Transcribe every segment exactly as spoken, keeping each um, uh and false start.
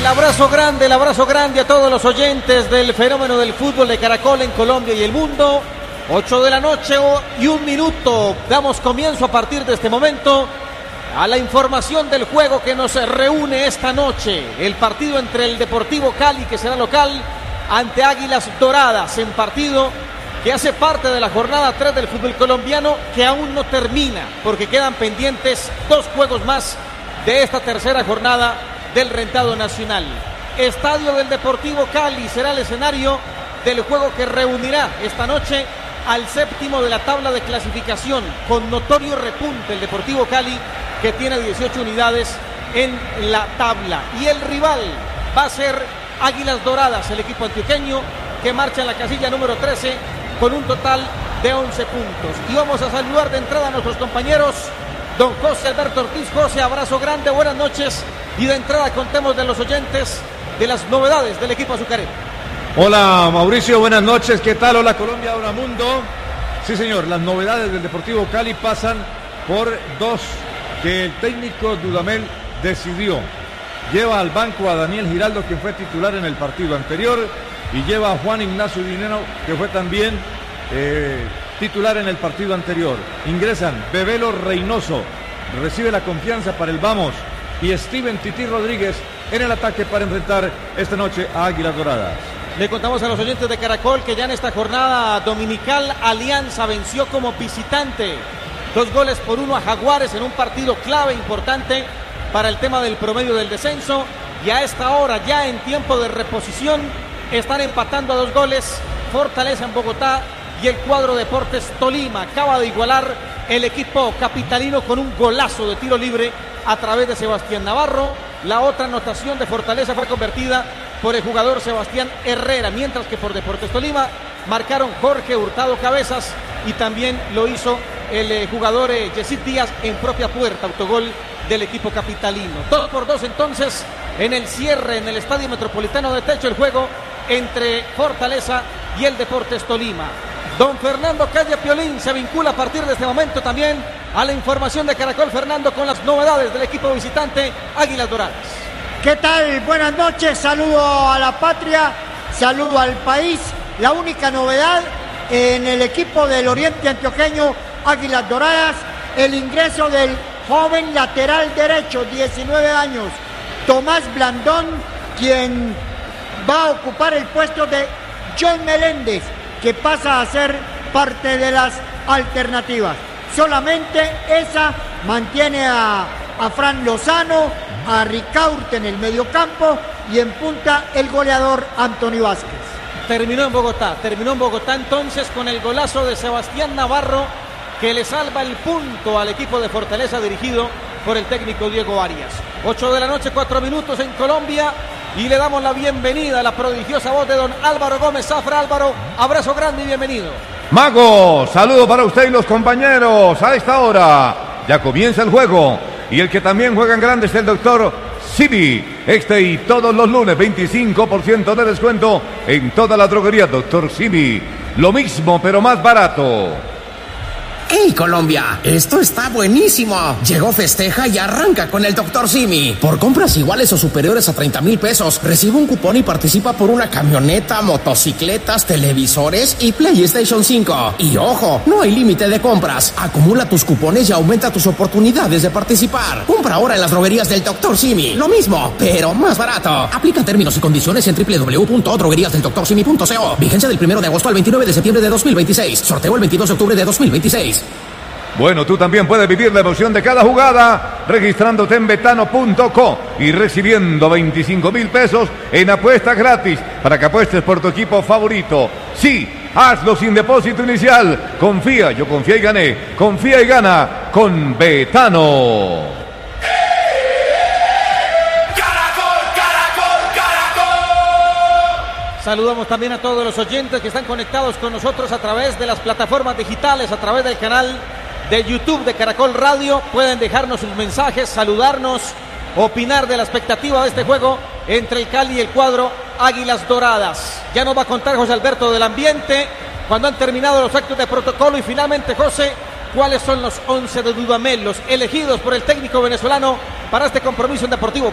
abrazo grande, el abrazo grande a todos los oyentes del fenómeno del fútbol de Caracol en Colombia y el mundo. ocho de la noche y un minuto. Damos comienzo a partir de este momento a la información del juego que nos reúne esta noche. El partido entre el Deportivo Cali, que será local, ante Águilas Doradas, en partido que hace parte de la jornada tres del fútbol colombiano, que aún no termina, porque quedan pendientes dos juegos más de esta tercera jornada del rentado nacional. Estadio del Deportivo Cali será el escenario del juego que reunirá esta noche al séptimo de la tabla de clasificación, con notorio repunte el Deportivo Cali, que tiene dieciocho unidades en la tabla. Y el rival va a ser Águilas Doradas, el equipo antioqueño, que marcha en la casilla número trece con un total de once puntos. Y vamos a saludar de entrada a nuestros compañeros. Don José Alberto Ortiz. José, abrazo grande, buenas noches. Y de entrada contemos de los oyentes de las novedades del equipo azucarero. Hola Mauricio, buenas noches. ¿Qué tal? Hola Colombia, hola mundo. Sí señor, las novedades del Deportivo Cali pasan por dos que el técnico Dudamel decidió. Lleva al banco a Daniel Giraldo, quien fue titular en el partido anterior, y lleva a Juan Ignacio Dinero, que fue también eh, titular en el partido anterior. Ingresan Bebelo Reynoso, recibe la confianza para el vamos, y Steven Tití Rodríguez en el ataque para enfrentar esta noche a Águilas Doradas. Le contamos a los oyentes de Caracol que ya en esta jornada dominical Alianza venció como visitante dos goles por uno a Jaguares en un partido clave, importante para el tema del promedio del descenso. Y a esta hora, ya en tiempo de reposición, están empatando a dos goles Fortaleza en Bogotá y el cuadro Deportes Tolima. Acaba de igualar el equipo capitalino con un golazo de tiro libre a través de Sebastián Navarro. La otra anotación de Fortaleza fue convertida por el jugador Sebastián Herrera, mientras que por Deportes Tolima marcaron Jorge Hurtado Cabezas y también lo hizo el eh, jugador eh, Yesid Díaz en propia puerta, autogol del equipo capitalino. Dos por dos entonces en el cierre en el Estadio Metropolitano de Techo, el juego entre Fortaleza y el Deportes Tolima. Don Fernando Calle Piolín se vincula a partir de este momento también a la información de Caracol. Fernando, con las novedades del equipo visitante Águilas Doradas. ¿Qué tal? Buenas noches, saludo a la patria, saludo al país. La única novedad en el equipo del Oriente Antioqueño Águilas Doradas, el ingreso del joven lateral derecho, diecinueve años, Tomás Blandón, quien va a ocupar el puesto de John Meléndez, que pasa a ser parte de las alternativas. Solamente esa mantiene a, a Fran Lozano, a Ricaurte en el mediocampo y en punta el goleador Antonio Vázquez. Terminó en Bogotá, terminó en Bogotá entonces con el golazo de Sebastián Navarro, que le salva el punto al equipo de Fortaleza dirigido por el técnico Diego Arias. ocho de la noche, cuatro minutos en Colombia, y le damos la bienvenida a la prodigiosa voz de don Álvaro Gómez Zafra. Álvaro, abrazo grande y bienvenido. Mago, saludo para usted y los compañeros. A esta hora ya comienza el juego, y el que también juega en grande es el doctor Simi. Este y todos los lunes, veinticinco por ciento de descuento en toda la droguería doctor Simi. Lo mismo, pero más barato. ¡Hey Colombia! ¡Esto está buenísimo! Llegó Festeja y arranca con el doctor Simi. Por compras iguales o superiores a treinta mil pesos, recibe un cupón y participa por una camioneta, motocicletas, televisores y PlayStation cinco. Y ojo, no hay límite de compras. Acumula tus cupones y aumenta tus oportunidades de participar. Compra ahora en las droguerías del doctor Simi. Lo mismo, pero más barato. Aplica términos y condiciones en doble u doble u doble u punto droguerías del doctor simi punto co. Vigencia del primero de agosto al veintinueve de septiembre de dos mil veintiséis. Sorteo el veintidós de octubre de dos mil veintiséis. Bueno, tú también puedes vivir la emoción de cada jugada registrándote en betano punto co y recibiendo veinticinco mil pesos en apuestas gratis para que apuestes por tu equipo favorito. Sí, hazlo sin depósito inicial. Confía, yo confié y gané. Confía y gana con Betano. Saludamos también a todos los oyentes que están conectados con nosotros a través de las plataformas digitales, a través del canal de YouTube de Caracol Radio. Pueden dejarnos sus mensajes, saludarnos, opinar de la expectativa de este juego entre el Cali y el cuadro Águilas Doradas. Ya nos va a contar José Alberto del ambiente cuando han terminado los actos de protocolo. Y finalmente, José, ¿cuáles son los once de Dudamel, los elegidos por el técnico venezolano para este compromiso en Deportivo Cali?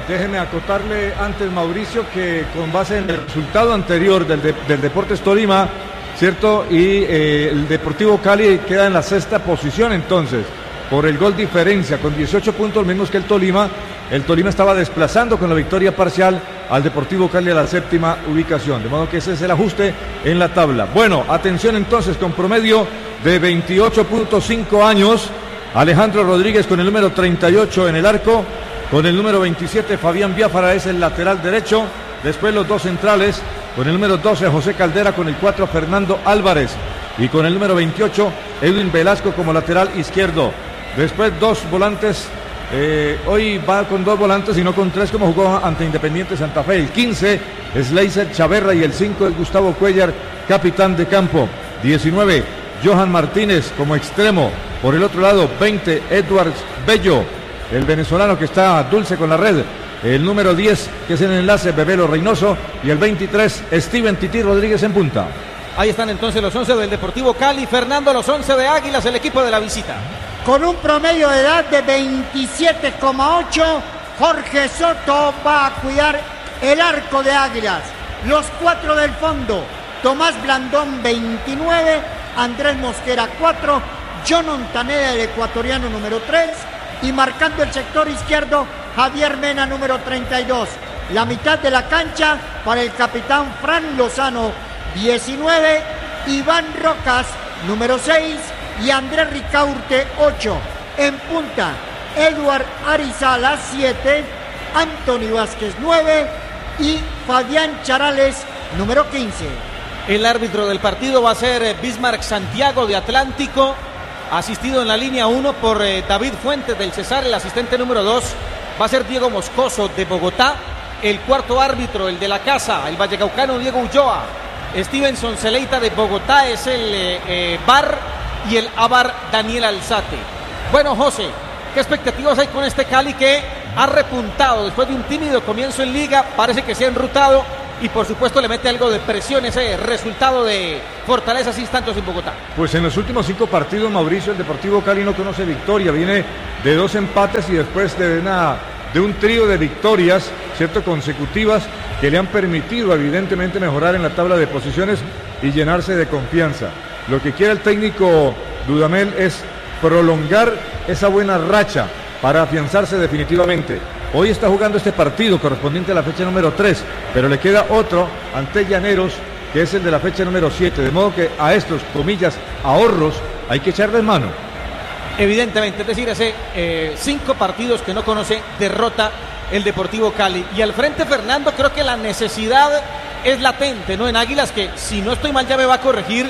déjeme acotarle antes, Mauricio, que con base en el resultado anterior del, de, del Deportes Tolima, ¿cierto? Y eh, el Deportivo Cali queda en la sexta posición entonces, por el gol diferencia, con dieciocho puntos menos que el Tolima. El Tolima estaba desplazando con la victoria parcial al Deportivo Cali a la séptima ubicación, de modo que ese es el ajuste en la tabla. Bueno, atención entonces, con promedio de veintiocho punto cinco años, Alejandro Rodríguez con el número treinta y ocho en el arco, con el número veintisiete Fabián Biafara es el lateral derecho, después los dos centrales, con el número doce José Caldera, con el cuatro Fernando Álvarez y con el número veintiocho Edwin Velasco como lateral izquierdo. Después dos volantes, eh, hoy va con dos volantes y no con tres como jugó ante Independiente Santa Fe. El quince es Leiser Chaverra y el cinco es Gustavo Cuellar, capitán de campo. diecinueve Johan Martínez como extremo. Por el otro lado, veinte Edwards Bello, el venezolano que está dulce con la red. El número diez, que es el enlace, Bebelo Reynoso. Y el veintitrés, Steven Tití Rodríguez en punta. Ahí están entonces los once del Deportivo Cali. Fernando, los once de Águilas, el equipo de la visita. Con un promedio de edad de veintisiete coma ocho, Jorge Soto va a cuidar el arco de Águilas. Los cuatro del fondo, Tomás Blandón veintinueve, Andrés Mosquera cuatro, John Ontaneda, el ecuatoriano número tres, y marcando el sector izquierdo, Javier Mena número treinta y dos. La mitad de la cancha para el capitán Fran Lozano diecinueve, Iván Rocas número seis y Andrés Ricaurte ocho. En punta, Eduard Arizala siete, Anthony Vázquez nueve y Fabián Charales número quince. El árbitro del partido va a ser Bismarck Santiago de Atlántico, asistido en la línea uno por eh, David Fuentes del Cesar. El asistente número dos va a ser Diego Moscoso de Bogotá. El cuarto árbitro, el de la casa, el vallecaucano Diego Ulloa. Stevenson Celeita de Bogotá es el eh, eh, V A R y el A V A R Daniel Alzate. Bueno, José, ¿qué expectativas hay con este Cali que ha repuntado después de un tímido comienzo en liga? Parece que se ha enrutado y por supuesto le mete algo de presión ese resultado de Fortaleza sin tantos en Bogotá. Pues en los últimos cinco partidos, Mauricio, el Deportivo Cali no conoce victoria, viene de dos empates y después de, una, de un trío de victorias, cierto, consecutivas, que le han permitido evidentemente mejorar en la tabla de posiciones y llenarse de confianza. Lo que quiere el técnico Dudamel es prolongar esa buena racha para afianzarse definitivamente. Hoy está jugando este partido correspondiente a la fecha número tres, pero le queda otro ante Llaneros, que es el de la fecha número siete, de modo que a estos, comillas, ahorros hay que echarles mano. Evidentemente, es decir, hace eh, cinco partidos que no conoce derrota el Deportivo Cali. Y al frente, Fernando, creo que la necesidad es latente, ¿no? En Águilas, que si no estoy mal ya me va a corregir,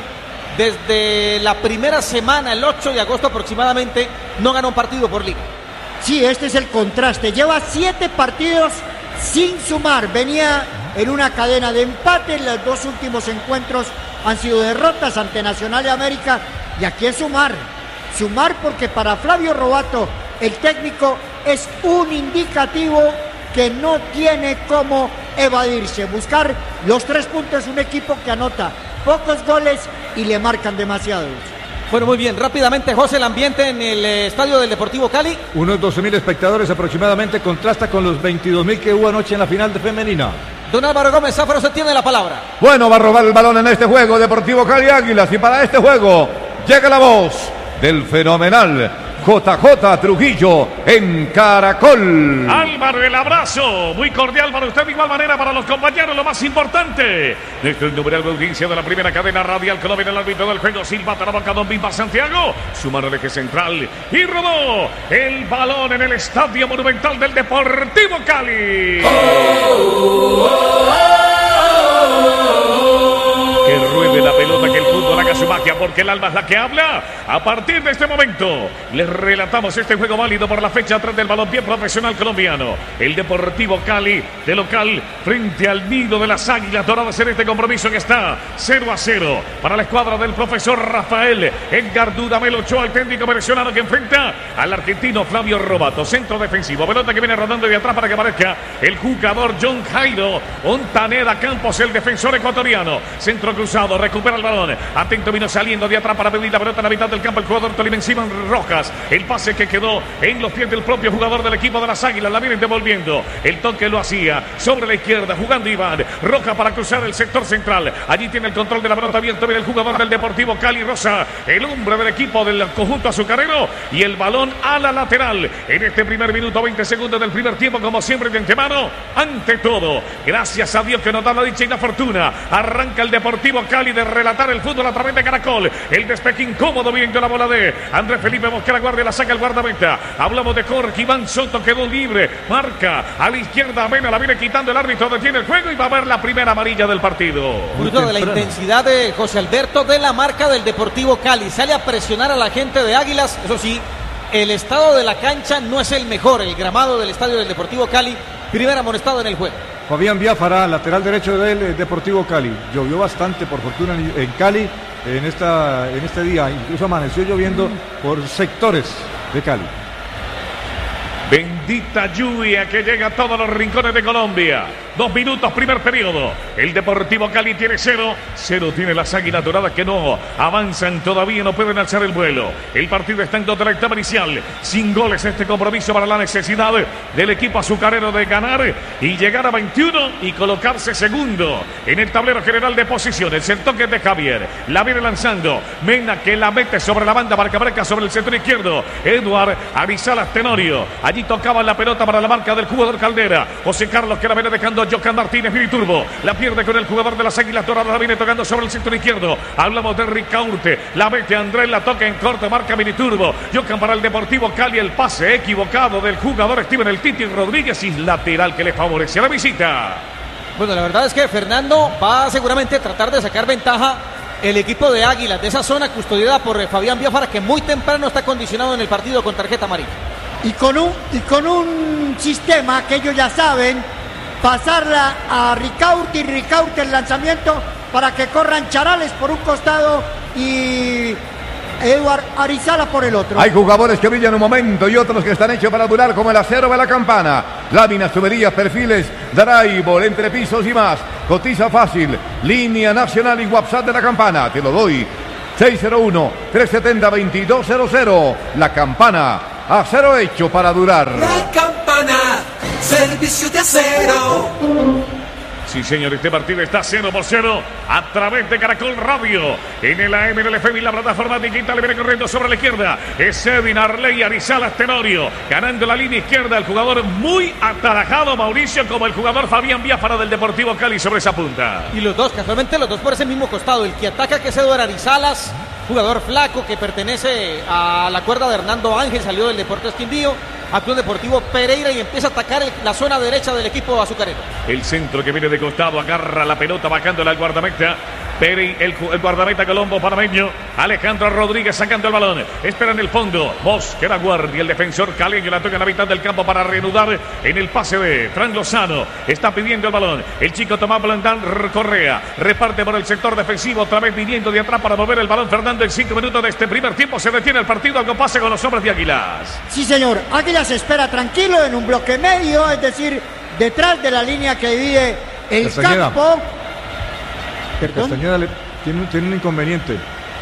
desde la primera semana, el ocho de agosto aproximadamente, no ganó un partido por liga. Sí, este es el contraste. Lleva siete partidos sin sumar. Venía en una cadena de empate. Los dos últimos encuentros han sido derrotas ante Nacional de América. Y aquí es sumar. Sumar porque para Flavio Robato, el técnico, es un indicativo que no tiene cómo evadirse. Buscar los tres puntos, un equipo que anota pocos goles y le marcan demasiados. Bueno, muy bien, rápidamente, José, el ambiente en el eh, estadio del Deportivo Cali. Unos doce mil espectadores aproximadamente, contrasta con los veintidós mil que hubo anoche en la final de femenina. Don Álvaro Gómez Zafaro, se tiene la palabra. Bueno, va a robar el balón en este juego Deportivo Cali Águilas, y para este juego llega la voz del fenomenal J J Trujillo en Caracol. Álvaro, el abrazo muy cordial para usted, de igual manera para los compañeros. Lo más importante, desde el numeral de audiencia de la primera cadena radial Colombia, el árbitro del juego Silva, para la banca Don Bimba Santiago, su mano al eje central y rodó el balón en el Estadio Monumental del Deportivo Cali. Oh, oh, oh, oh. Que ruede la pelota, que el fútbol haga su magia, porque el alma es la que habla. A partir de este momento les relatamos este juego válido por la fecha tres del balompié profesional colombiano. El Deportivo Cali de local frente al nido de las Águilas Doradas en este compromiso que está cero a cero para la escuadra del profesor Rafael Edgar Dudamel Ochoa, el técnico venezolano que enfrenta al argentino Flavio Robato. Centro defensivo, pelota que viene rodando de atrás para que aparezca el jugador John Jairo Ontaneda Campos, el defensor ecuatoriano. Centro cruzado, recupera el balón. Atento, vino saliendo de atrás para pedir la pelota en la mitad del campo. El jugador Tolima encima Rojas. El pase que quedó en los pies del propio jugador del equipo de las Águilas. La vienen devolviendo. El toque lo hacía sobre la izquierda, jugando Iván. Rojas para cruzar el sector central. Allí tiene el control de la pelota abierto. Viene el jugador del Deportivo Cali, Rosa, el hombre del equipo del conjunto azucarero. Y el balón a la lateral. En este primer minuto, veinte segundos del primer tiempo, como siempre de antemano. Ante todo, gracias a Dios que nos da la dicha y la fortuna. Arranca el Deportivo Cali de relatar el fútbol a través de Caracol. El despeje incómodo viendo la bola de Andrés Felipe Mosquera, guardia, la saca el guardameta. Hablamos de Jorge Iván Soto, quedó libre. Marca a la izquierda, Mena la viene quitando el árbitro, detiene el juego y va a ver la primera amarilla del partido. Fruto de la intensidad de José Alberto, de la marca del Deportivo Cali. Sale a presionar a la gente de Águilas. Eso sí, el estado de la cancha no es el mejor. El gramado del estadio del Deportivo Cali, primer amonestado en el juego. Fabián Biafara, lateral derecho del Deportivo Cali. Llovió bastante, por fortuna, en Cali en, esta, en este día. Incluso amaneció lloviendo por sectores de Cali. Bendita lluvia que llega a todos los rincones de Colombia. Dos minutos, primer periodo. El Deportivo Cali tiene cero. Cero tiene las Águilas Doradas que no avanzan todavía, no pueden alzar el vuelo. El partido está en toda la etapa inicial. Sin goles este compromiso para la necesidad del equipo azucarero de ganar y llegar a veintiuno y colocarse segundo en el tablero general de posiciones. El toque de Javier. La viene lanzando. Mena que la mete sobre la banda, marca breca sobre el sector izquierdo. Eduard Arizalas Tenorio. Allí tocaba la pelota para la marca del jugador Caldera. José Carlos que la viene dejando Jocan Martínez, Miniturbo. La pierde con el jugador de las Águilas Doradas. La viene tocando sobre el sector izquierdo. Hablamos de Ricaurte. La mete Andrés, la toca en corte, marca Miniturbo. Jocan para el Deportivo Cali. El pase equivocado del jugador Steven El Titi Rodríguez y lateral que le favorece a la visita. Bueno, la verdad es que Fernando va seguramente a tratar de sacar ventaja el equipo de Águilas de esa zona custodiada por Fabián Biafara, que muy temprano está condicionado en el partido con tarjeta amarilla. Y con un, y con un sistema que ellos ya saben, pasarla a Ricaurte y Ricaurte el lanzamiento para que corran Charales por un costado y Eduard Arizala por el otro. Hay jugadores que brillan un momento y otros que están hechos para durar, como el acero de la campana. Láminas, tuberías, perfiles, drywall, entrepisos y más. Cotiza fácil. Línea nacional y WhatsApp de la campana. Te lo doy. seis cero uno, tres siete cero, dos dos cero cero. La Campana. Acero hecho para durar. La Campana. Servicio de acero. Sí, señor, este partido está cero por cero a través de Caracol Radio. En el A M, en el F M y la plataforma digital, le viene corriendo sobre la izquierda. Es Edwin Arley Arizalas Tenorio. Ganando la línea izquierda, el jugador muy atarajado, Mauricio, como el jugador Fabián Biafara del Deportivo Cali sobre esa punta. Y los dos, casualmente los dos por ese mismo costado. El que ataca, que es Eduard Arizalas, jugador flaco que pertenece a la cuerda de Hernando Ángel, salió del Deportes Quindío. Club Deportivo Pereira y empieza a atacar el, la zona derecha del equipo azucarero. El centro que viene de costado, agarra la pelota bajándola al guardameta. Peri, el, el guardameta colombo panameño. Alejandro Rodríguez sacando el balón. Espera en el fondo. Mosquera guardia, el defensor caleño. La toca en la mitad del campo para reanudar en el pase de Fran Lozano. Está pidiendo el balón. El chico Tomás Blandán Correa. Reparte por el sector defensivo. Otra vez viniendo de atrás para mover el balón. Fernando, en cinco minutos de este primer tiempo se detiene el partido. Algo pase con los hombres de Águilas. Sí, señor. Águilas se espera tranquilo en un bloque medio, es decir, detrás de la línea que divide el Castañeda. campo. Castañeda le, tiene, un, tiene un inconveniente.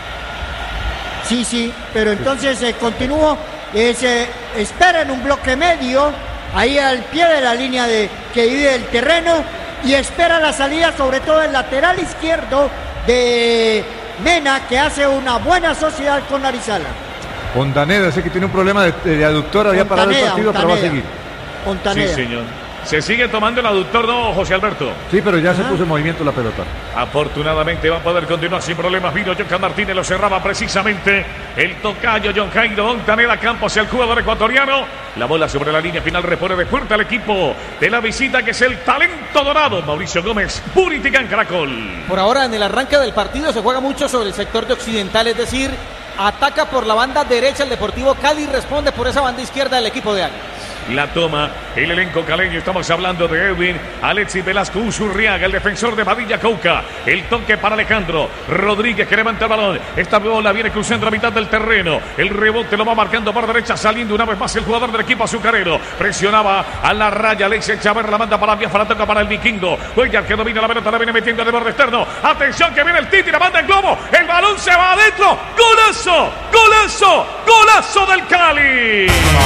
Sí, sí, pero entonces eh, continúo, eh, se espera en un bloque medio, ahí al pie de la línea de, que divide el terreno, y espera la salida sobre todo el lateral izquierdo de Mena, que hace una buena sociedad con Arizala. Fontaneda, sé que tiene un problema de, de aductor, había parado el partido, Fontaneda, pero va a seguir. Fontaneda. Sí, señor. Se sigue tomando el aductor, ¿no, José Alberto? Sí, pero ya Ajá. se puso en movimiento la pelota. Afortunadamente va a poder continuar sin problemas. Vino Jocan Martínez, lo cerraba precisamente el tocayo John Jairo Fontaneda Campos, el jugador ecuatoriano. La bola sobre la línea final repone de fuerte al equipo de la visita, que es el talento dorado, Mauricio Gómez, Puriticán Caracol. Por ahora, en el arranque del partido se juega mucho sobre el sector de occidental, es decir, ataca por la banda derecha el Deportivo Cali, responde por esa banda izquierda el equipo de Águilas. La toma el elenco caleño. Estamos hablando de Edwin Alexis Velasco Usurriaga, el defensor de Padilla Cauca. El toque para Alejandro Rodríguez, que levanta el balón. Esta bola viene cruzando a mitad del terreno. El rebote lo va marcando por derecha, saliendo una vez más el jugador del equipo azucarero. Presionaba a la raya Alexis Chaver, la manda para Biafra, toca para el vikingo. Cuellar, que domina la pelota, la viene metiendo de borde externo. Atención, que viene el Titi, la manda en globo. El balón se va adentro. ¡Golazo! ¡Golazo! ¡Golazo del Cali!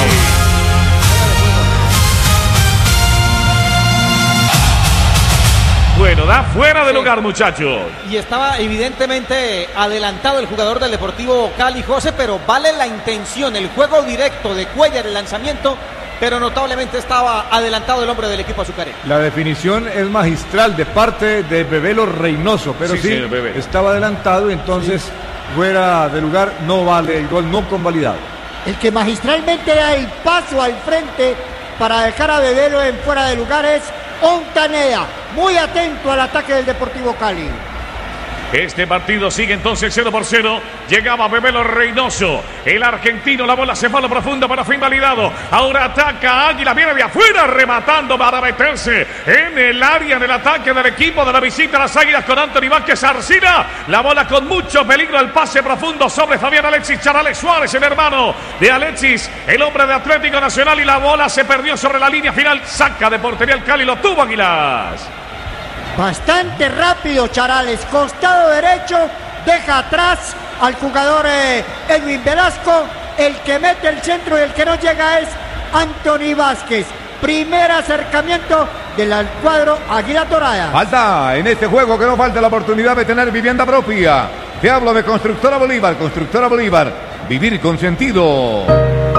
Bueno, da fuera de lugar, muchachos. Y estaba evidentemente adelantado el jugador del Deportivo Cali, José, pero vale la intención, el juego directo de Cuellar, el lanzamiento, pero notablemente estaba adelantado el hombre del equipo azucarero. La definición es magistral de parte de Bebelo Reynoso, pero sí, sí estaba adelantado, entonces sí. Fuera de lugar, no vale el gol, no convalidado. El que magistralmente da el paso al frente para dejar a Bebelo en fuera de lugar es Ontaneda, muy atento al ataque del Deportivo Cali. Este partido sigue entonces cero por cero. Llegaba Bebelo Reynoso, el argentino, la bola se fue a lo profundo, pero fue invalidado. Ahora ataca Águila, viene de afuera, rematando para meterse en el área del ataque del equipo de la visita a las Águilas con Anthony Vázquez Arcina. La bola con mucho peligro, el pase profundo sobre Fabián Alexis Charales Suárez, el hermano de Alexis, el hombre de Atlético Nacional, y la bola se perdió sobre la línea final. Saca de portería el Cali, lo tuvo Águilas. Bastante rápido Charales, costado derecho, deja atrás al jugador eh, Edwin Velasco. El que mete el centro y el que no llega es Anthony Vázquez. Primer acercamiento del cuadro Águila Dorada. Falta en este juego, que no falta la oportunidad de tener vivienda propia. Te hablo de Constructora Bolívar. Constructora Bolívar, vivir con sentido.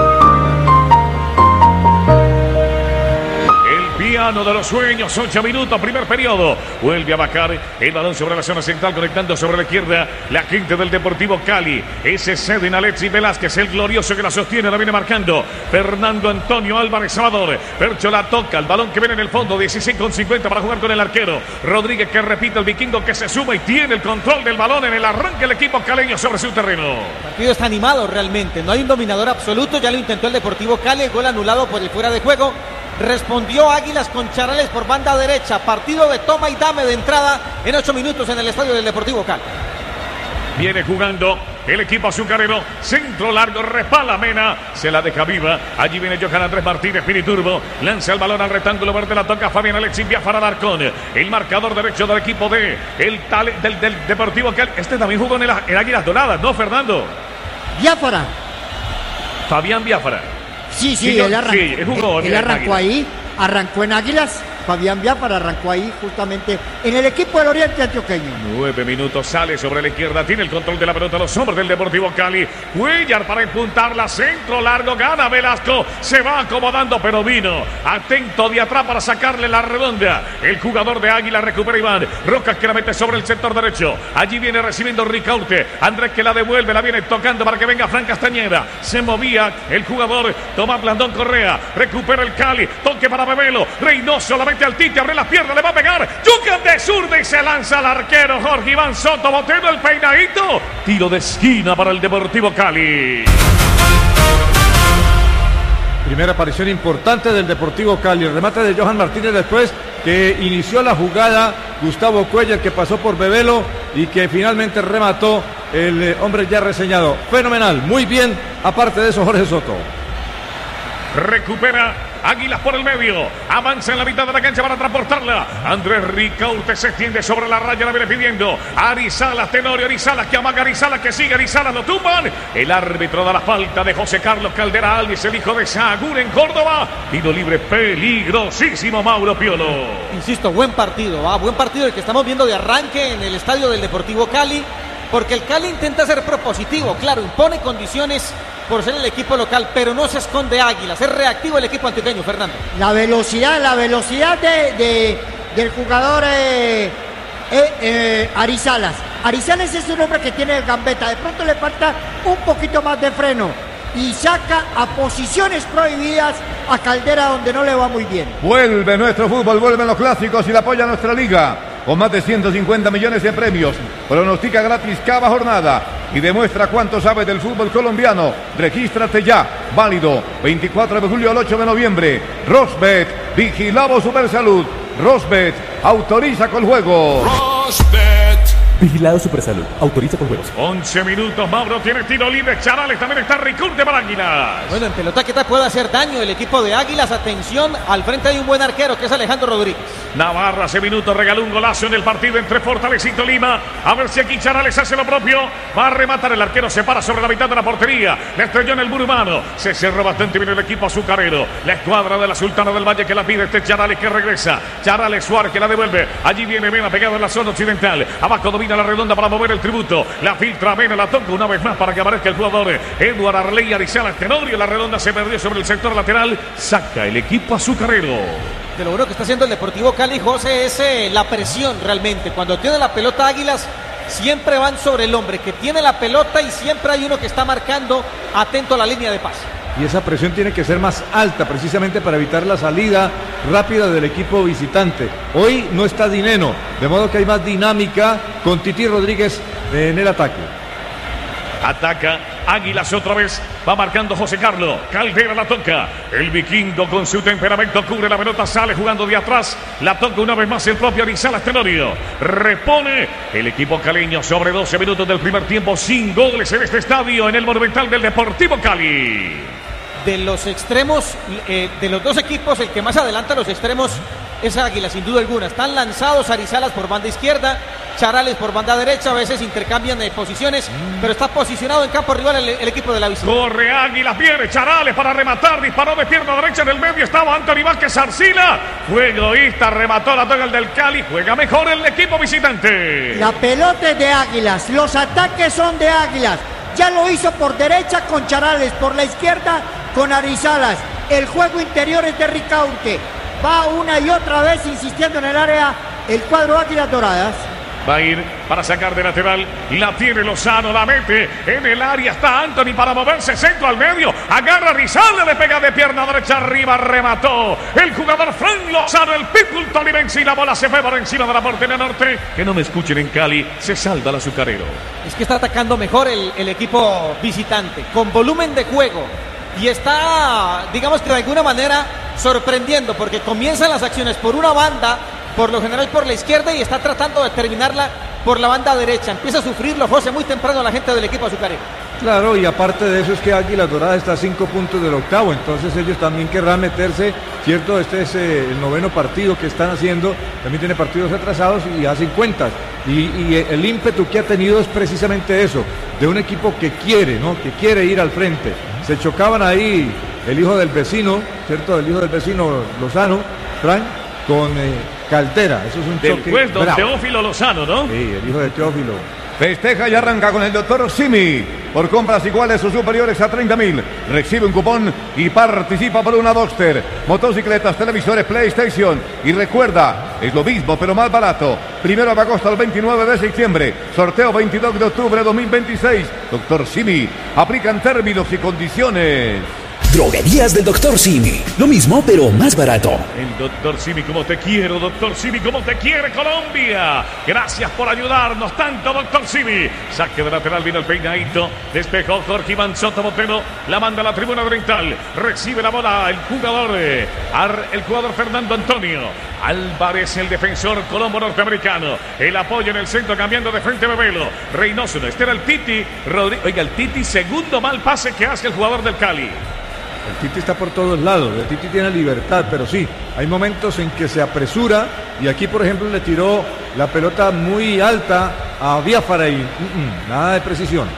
Piano de los sueños, ocho minutos, primer periodo. Vuelve a bajar el balón sobre la zona central, conectando sobre la izquierda la gente del Deportivo Cali. Ese Cedin Alexis Velázquez, el glorioso que la sostiene, la viene marcando Fernando Antonio Álvarez Salvador. Percho la toca, el balón que viene en el fondo, dieciséis con cincuenta para jugar con el arquero Rodríguez, que repite, el vikingo que se suma y tiene el control del balón en el arranque el equipo caleño sobre su terreno. El partido está animado realmente, no hay un dominador absoluto, ya lo intentó el Deportivo Cali, el gol anulado por el fuera de juego. Respondió Águilas con Charales por banda derecha. Partido de toma y dame de entrada en ocho minutos en el estadio del Deportivo Cali. Viene jugando el equipo azucarero. Centro largo, respala Mena. Se la deja viva. Allí viene Johan Andrés Martínez, Piniturbo. Lanza el balón al rectángulo verde. La toca Fabián Alexis Biafara Alarcón. El marcador derecho del equipo de el tal, del, del Deportivo Cali. Este también jugó en, el, en Águilas Doradas, ¿no, Fernando? Biafara. Fabián Biafara. Sí, sí, sí, él, arrancó, sí, él, jugó él, él arrancó ahí, arrancó en Águilas. Fabián Biafara arrancó ahí justamente en el equipo del Oriente Antioqueño. Nueve minutos, sale sobre la izquierda, tiene el control de la pelota los hombres del Deportivo Cali. Cuellar para empuntarla, centro largo, gana Velasco, se va acomodando, pero vino atento de atrás para sacarle la redonda. El jugador de Águila recupera Iván Rojas, que la mete sobre el sector derecho. Allí viene recibiendo Ricaurte, Andrés que la devuelve, la viene tocando para que venga Fran Castañeda. Se movía el jugador Tomás Blandón Correa, recupera el Cali, toque para Bebelo, Reynoso la mete al Titi, abre las piernas, le va a pegar Yucan de zurda y se lanza al arquero Jorge Iván Soto, botero el peinadito, tiro de esquina para el Deportivo Cali. Primera aparición importante del Deportivo Cali, el remate de Johan Martínez después que inició la jugada Gustavo Cuellar, que pasó por Bebelo y que finalmente remató el eh, hombre ya reseñado. Fenomenal, muy bien, aparte de eso Jorge Soto. Recupera Águilas por el medio, avanza en la mitad de la cancha para transportarla. Andrés Ricaurte se extiende sobre la raya, la viene pidiendo Arizalas, Tenorio Arizalas, que amaga Arizalas, que sigue Arizalas, lo tumban. El árbitro da la falta de José Carlos Caldera Alves, el hijo de Sagún en Córdoba. Tiro libre peligrosísimo, Mauro Piolo. Insisto, buen partido, ¿va? Buen partido el que estamos viendo de arranque en el estadio del Deportivo Cali, porque el Cali intenta ser propositivo, claro, impone condiciones por ser el equipo local, pero no se esconde Águilas, es reactivo el equipo antioqueño, Fernando. La velocidad, la velocidad de, de del jugador eh, eh, eh, Arizalas. Arizalas es un hombre que tiene gambeta, de pronto le falta un poquito más de freno y saca a posiciones prohibidas a Caldera, donde no le va muy bien. Vuelve nuestro fútbol, vuelven los clásicos y la apoya nuestra liga. Con más de ciento cincuenta millones de premios. Pronostica gratis cada jornada. y demuestra cuánto sabe del fútbol colombiano. Regístrate ya, válido veinticuatro de julio al ocho de noviembre. Rosbet, vigilado Supersalud. Rosbet, autoriza con juego. Rosbet. Vigilado Supersalud, autoriza con juegos. once minutos, Mauro tiene tiro libre. Charales, también está Ricaurte para Águilas. Bueno, en pelota que tal puede hacer daño el equipo de Águilas. Atención, al frente hay un buen arquero que es Alejandro Rodríguez. Navarra hace minutos regaló un golazo en el partido entre Fortaleza y Tolima. A ver si aquí Charales hace lo propio. Va a rematar el arquero, se para sobre la mitad de la portería. Le estrelló en el muro humano. Se cerró bastante bien el equipo azucarero. La escuadra de la Sultana del Valle que la pide. Este Charales que regresa. Charales Suárez que la devuelve. Allí viene Mena pegado en la zona occidental. Abajo domina la redonda para mover el tributo. La filtra Mena, la toca una vez más para que aparezca el jugador Eduard Arley Arizala Tenorio. La redonda se perdió sobre el sector lateral. Saca el equipo azucarero. De lo bueno que está haciendo el Deportivo Cali, José, es eh, la presión realmente. Cuando tiene la pelota Águilas, siempre van sobre el hombre que tiene la pelota y siempre hay uno que está marcando atento a la línea de pase. Y esa presión tiene que ser más alta precisamente para evitar la salida rápida del equipo visitante. Hoy no está Dineno, de modo que hay más dinámica con Titi Rodríguez en el ataque. Ataca Águilas otra vez. Va marcando José Carlos. Caldera la toca. El vikingo con su temperamento cubre la pelota. Sale jugando de atrás. La toca una vez más el propio Arizala Tenorio. Repone el equipo caleño sobre doce minutos del primer tiempo. Sin goles en este estadio en el Monumental del Deportivo Cali. De los extremos, eh, de los dos equipos, el que más adelanta los extremos es Águila, sin duda alguna. Están lanzados Arizalas por banda izquierda, Charales por banda derecha, a veces intercambian de posiciones, mm. pero está posicionado en campo rival el, el equipo de la visita. Corre Águilas, viene Charales para rematar, disparó de pierna derecha en el medio, estaba Anthony Vázquez Arcila, fue egoísta, remató la toca el del Cali, juega mejor el equipo visitante. La pelota es de Águilas, los ataques son de Águilas, ya lo hizo por derecha con Charales, por la izquierda con Arizalas, el juego interior es de Ricaurte, va una y otra vez insistiendo en el área el cuadro Águilas Doradas. Va a ir para sacar de lateral. La tiene Lozano, la mete en el área. Está Anthony para moverse centro al medio. Agarra a Rizal, le pega de pierna derecha arriba. Remató el jugador Fran Lozano, el pitbull tolimense. Y la bola se fue por encima de la portería norte. Que no me escuchen en Cali. Se salda el azucarero. Es que está atacando mejor el, el equipo visitante. Con volumen de juego. Y está, digamos que de alguna manera, sorprendiendo. Porque comienzan las acciones por una banda, por lo general por la izquierda, y está tratando de terminarla por la banda derecha. Empieza a sufrirlo, José, muy temprano la gente del equipo azucarero. Claro, y aparte de eso es que Águilas Doradas está a cinco puntos del octavo, entonces ellos también querrán meterse, ¿cierto? Este es eh, el noveno partido que están haciendo, también tiene partidos atrasados y hacen cuentas. Y, y el ímpetu que ha tenido es precisamente eso, de un equipo que quiere, ¿no? Que quiere ir al frente. Se chocaban ahí el hijo del vecino, ¿cierto? El hijo del vecino Lozano, Frank, con eh, Caldera. Eso es un del choque juez don bravo. Teófilo Lozano, ¿no? Sí, el hijo de Teófilo. Festeja y arranca con el doctor Simi. Por compras iguales o superiores a treinta mil. Recibe un cupón y participa por una Boxster, motocicletas, televisores, PlayStation. Y recuerda, es lo mismo pero más barato. Primero de agosto al veintinueve de septiembre. Sorteo veintidós de octubre de dos mil veintiséis. doctor Simi. Aplican términos y condiciones. Droguerías del doctor Simi. Lo mismo, pero más barato. El doctor Simi, como te quiero, doctor Simi, como te quiere Colombia. Gracias por ayudarnos tanto, doctor Simi. Saque de lateral, vino el peinadito. Despejó Jorge Iván Soto Botero. La manda a la tribuna oriental. Recibe la bola el jugador, eh, el jugador Fernando Antonio Álvarez, el defensor colombo norteamericano. El apoyo en el centro, cambiando de frente Bebelo. Reynoso, este era el Titi. Rodri- Oiga, el Titi, segundo mal pase que hace el jugador del Cali. El Titi está por todos lados, el Titi tiene libertad, pero sí, hay momentos en que se apresura y aquí, por ejemplo, le tiró la pelota muy alta a Biafara y mm, mm, nada de precisión.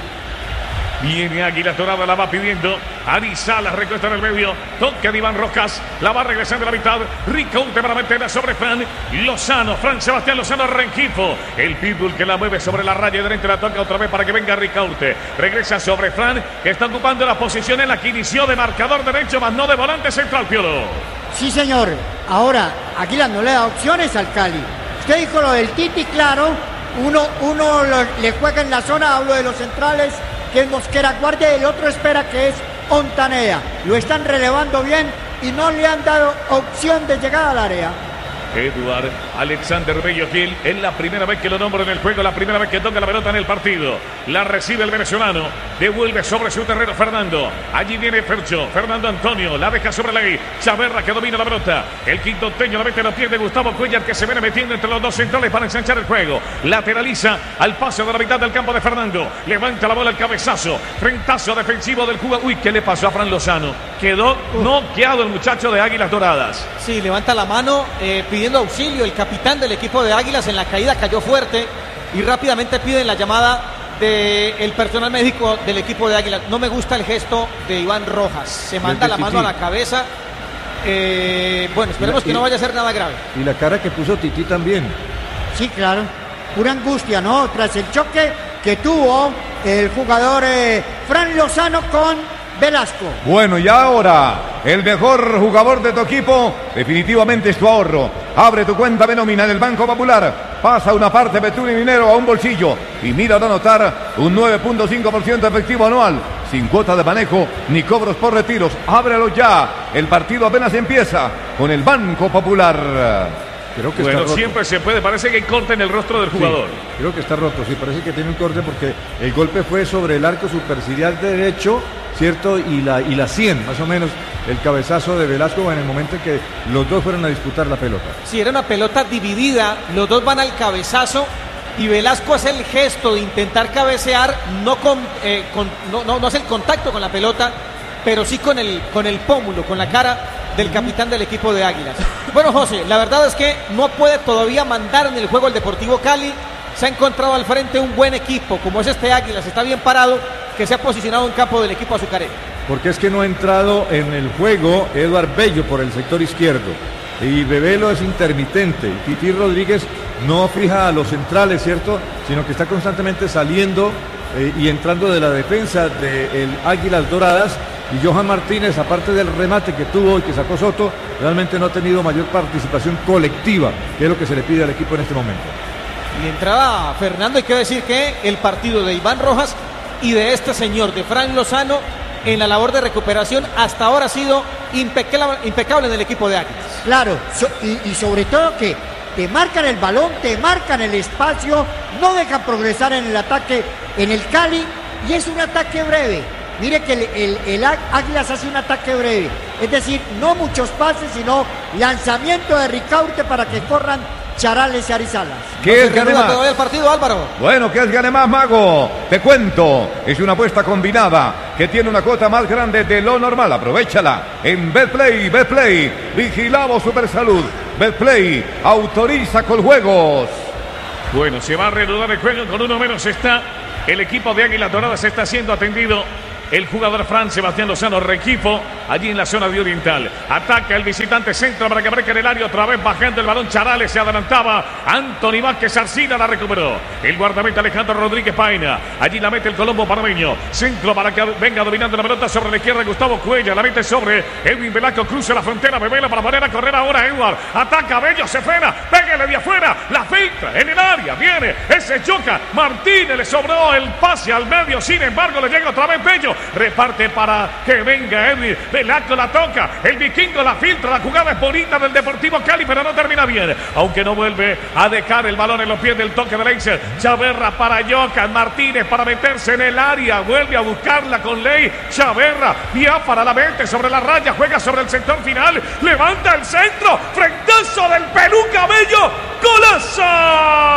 Viene Águila Dorada, la va pidiendo. Arizala recuesta en el medio. Toque de Iván Rojas. La va regresando a la mitad. Ricaurte para meterla sobre Fran Lozano. Fran Sebastián Lozano Rengifo. El pitbull que la mueve sobre la raya de frente. La toca otra vez para que venga Ricaurte. Regresa sobre Fran, que está ocupando la posición en la que inició de marcador derecho, más no de volante central, Piolo. Sí, señor. Ahora, Águila no le da opciones al Cali. Usted dijo lo del Titi, claro. Uno, uno lo, le juega en la zona, hablo de los centrales, que es Mosquera Guardia, y el otro espera, que es Ontaneda. Lo están relevando bien y no le han dado opción de llegada al área. Eduard Alexander Bello Gil. Es la primera vez que lo nombro en el juego, la primera vez que toca la pelota en el partido. La recibe el venezolano. Devuelve sobre su terreno Fernando. Allí viene Fercho. Fernando Antonio. La deja sobre la I. Chaverra que domina la pelota. El quintonteño la mete en los pies de Gustavo Cuellar, que se viene metiendo entre los dos centrales para ensanchar el juego. Lateraliza al pase de la mitad del campo de Fernando. Levanta la bola al cabezazo. Frentazo defensivo del jugador. Uy, ¿qué le pasó a Fran Lozano? Quedó noqueado el muchacho de Águilas Doradas. Sí, levanta la mano eh, pidiendo auxilio. El capitán del equipo de Águilas en la caída cayó fuerte y rápidamente piden la llamada del personal médico del equipo de Águilas. No me gusta el gesto de Iván Rojas. Se manda la mano a la cabeza. Eh, bueno, esperemos que no vaya a ser nada grave. Y la cara que puso Tití también. Sí, claro. Pura angustia, ¿no? Tras el choque que tuvo el jugador eh, Fran Lozano con Velasco. Bueno, y ahora el mejor jugador de tu equipo definitivamente es tu ahorro. Abre tu cuenta de nómina en el Banco Popular. Pasa una parte de tu dinero a un bolsillo y mira de anotar un nueve punto cinco por ciento efectivo anual, sin cuota de manejo ni cobros por retiros. Ábrelo ya. El partido apenas empieza con el Banco Popular. Creo que bueno, está roto. Siempre se puede, parece que hay corte en el rostro del jugador. Sí, creo que está roto, sí, parece que tiene un corte porque el golpe fue sobre el arco superciliar derecho, ¿cierto? Y la, y la sien, más o menos, el cabezazo de Velasco en el momento en que los dos fueron a disputar la pelota. Sí, era una pelota dividida, los dos van al cabezazo y Velasco hace el gesto de intentar cabecear, no, con, eh, con, no, no, no hace el contacto con la pelota, pero sí con el, con el pómulo, con la cara del capitán del equipo de Águilas. Bueno, José, la verdad es que no puede todavía mandar en el juego el Deportivo Cali. Se ha encontrado al frente un buen equipo, como es este Águilas, está bien parado, que se ha posicionado en campo del equipo azucarero. Porque es que no ha entrado en el juego Eduard Bello por el sector izquierdo. Y Bebelo es intermitente. Titi Rodríguez no fija a los centrales, ¿cierto? Sino que está constantemente saliendo eh, y entrando de la defensa del Águilas Doradas. Y Johan Martínez, aparte del remate que tuvo y que sacó Soto, realmente no ha tenido mayor participación colectiva, que es lo que se le pide al equipo en este momento. Y entraba Fernando, hay que decir que el partido de Iván Rojas y de este señor, de Fran Lozano, en la labor de recuperación, hasta ahora ha sido impecable, impecable en el equipo de Águilas. Claro, so, y, y sobre todo que te marcan el balón, te marcan el espacio, no dejan progresar en el ataque en el Cali, y es un ataque breve. Mire que el, el, el Águilas hace un ataque breve, es decir, no muchos pases, sino lanzamiento de Ricaurte para que corran Charales y Arizalas. ¿Qué es gane más? Todavía el partido, Álvaro. Bueno, ¿qué es gane más, Mago? Te cuento, es una apuesta combinada que tiene una cuota más grande de lo normal. Aprovéchala en Betplay, Betplay, vigilado Supersalud. Betplay, autoriza con juegos. Bueno, se va a reanudar el juego con uno menos. Está el equipo de Águilas Doradas, está siendo atendido el jugador Fran Sebastián Lozano, Requifo, allí en la zona de Oriental. Ataca el visitante centro para que breque en el área, otra vez bajando el balón. Charales se adelantaba. Anthony Vázquez Arcina la recuperó. El guardameta Alejandro Rodríguez Paina. Allí la mete el Colombo panameño. Centro para que venga dominando la pelota sobre la izquierda. Gustavo Cuella la mete sobre Edwin Velasco. Cruza la frontera. Bebela para poner a correr ahora Edward. Ataca Bello, se frena. Pégale de afuera. La filtra en el área. Viene ese choca. Martínez le sobró el pase al medio. Sin embargo, le llega otra vez Bello. Reparte para que venga Edwin Velasco, la toca, el vikingo la filtra, la jugada es bonita del Deportivo Cali, pero no termina bien, aunque no vuelve a dejar el balón en los pies del toque de Leiser. Chaverra para Jocan Martínez para meterse en el área, vuelve a buscarla con Ley. Chaverra, Biafara la mente sobre la raya, juega sobre el sector final, levanta el centro, frentazo del Peluca Bello, ¡golazo!